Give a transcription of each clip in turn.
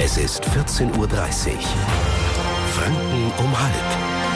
Es ist 14:30 Uhr. Franken um halb.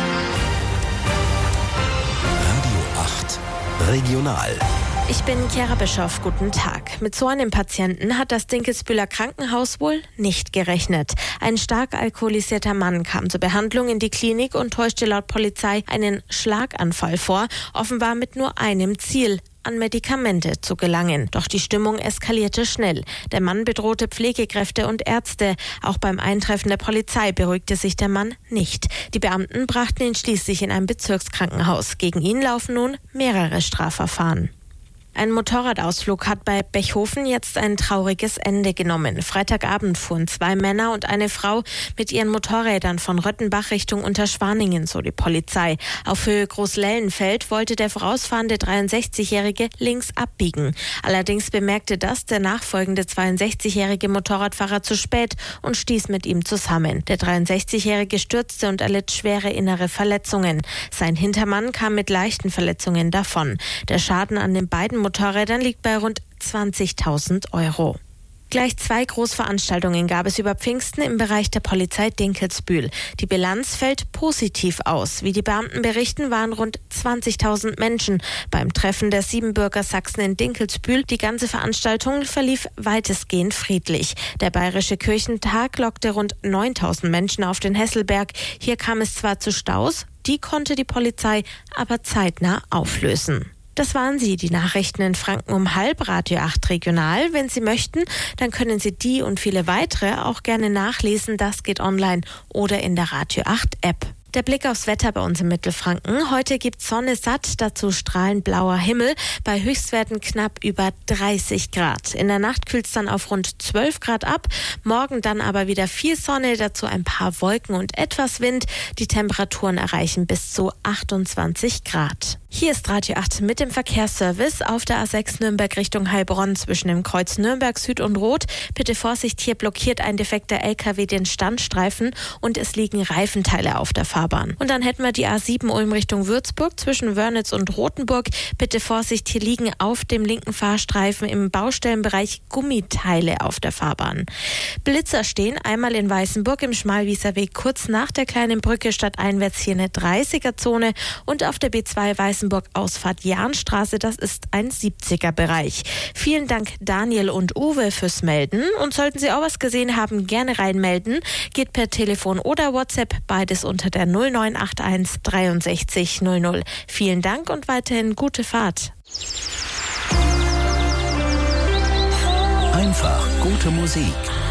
Radio 8 Regional. Ich bin Chiara Bischoff, guten Tag. Mit so einem Patienten hat das Dinkelsbühler Krankenhaus wohl nicht gerechnet. Ein stark alkoholisierter Mann kam zur Behandlung in die Klinik und täuschte laut Polizei einen Schlaganfall vor, offenbar mit nur einem Ziel: an Medikamente zu gelangen. Doch die Stimmung eskalierte schnell. Der Mann bedrohte Pflegekräfte und Ärzte. Auch beim Eintreffen der Polizei beruhigte sich der Mann nicht. Die Beamten brachten ihn schließlich in ein Bezirkskrankenhaus. Gegen ihn laufen nun mehrere Strafverfahren. Ein Motorradausflug hat bei Bechhofen jetzt ein trauriges Ende genommen. Freitagabend fuhren 2 Männer und eine Frau mit ihren Motorrädern von Röttenbach Richtung Unterschwaningen, so die Polizei. Auf Höhe Großlellenfeld wollte der vorausfahrende 63-Jährige links abbiegen. Allerdings bemerkte das der nachfolgende 62-jährige Motorradfahrer zu spät und stieß mit ihm zusammen. Der 63-Jährige stürzte und erlitt schwere innere Verletzungen. Sein Hintermann kam mit leichten Verletzungen davon. Der Schaden an den beiden Motorrädern liegt bei rund 20.000 Euro. Gleich 2 Großveranstaltungen gab es über Pfingsten im Bereich der Polizei Dinkelsbühl. Die Bilanz fällt positiv aus. Wie die Beamten berichten, waren rund 20.000 Menschen beim Treffen der Siebenbürger Sachsen in Dinkelsbühl. Die ganze Veranstaltung verlief weitestgehend friedlich. Der Bayerische Kirchentag lockte rund 9.000 Menschen auf den Hesselberg. Hier kam es zwar zu Staus, die konnte die Polizei aber zeitnah auflösen. Das waren sie, die Nachrichten in Franken um halb, Radio 8 Regional. Wenn Sie möchten, dann können Sie die und viele weitere auch gerne nachlesen. Das geht online oder in der Radio 8 App. Der Blick aufs Wetter bei uns im Mittelfranken. Heute gibt Sonne satt, dazu strahlend blauer Himmel, bei Höchstwerten knapp über 30 Grad. In der Nacht kühlt es dann auf rund 12 Grad ab, morgen dann aber wieder viel Sonne, dazu ein paar Wolken und etwas Wind. Die Temperaturen erreichen bis zu 28 Grad. Hier ist Radio 8 mit dem Verkehrsservice auf der A6 Nürnberg Richtung Heilbronn zwischen dem Kreuz Nürnberg Süd und Rot. Bitte Vorsicht, hier blockiert ein defekter LKW den Standstreifen und es liegen Reifenteile auf der Fahrbahn. Und dann hätten wir die A7 Ulm Richtung Würzburg zwischen Wörnitz und Rothenburg. Bitte Vorsicht, hier liegen auf dem linken Fahrstreifen im Baustellenbereich Gummiteile auf der Fahrbahn. Blitzer stehen einmal in Weißenburg im Schmalwieserweg kurz nach der kleinen Brücke stadteinwärts hier eine 30er-Zone und auf der B2 Weißenburg Ausfahrt Jahnstraße, das ist ein 70er-Bereich. Vielen Dank Daniel und Uwe fürs Melden und sollten Sie auch was gesehen haben, gerne reinmelden. Geht per Telefon oder WhatsApp, beides unter der 0981 63 00. Vielen Dank und weiterhin gute Fahrt. Einfach gute Musik.